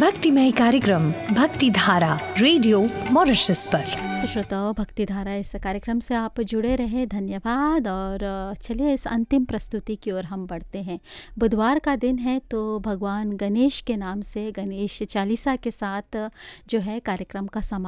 भक्तिमय कार्यक्रम भक्ति धारा रेडियो मॉरिशस पर। तो श्रोताओं, भक्ति धारा इस कार्यक्रम से आप जुड़े रहे, धन्यवाद। और चलिए इस अंतिम प्रस्तुति की ओर हम बढ़ते हैं। बुधवार का दिन है तो भगवान गणेश के नाम से गणेश चालीसा के साथ जो है कार्यक्रम का समापन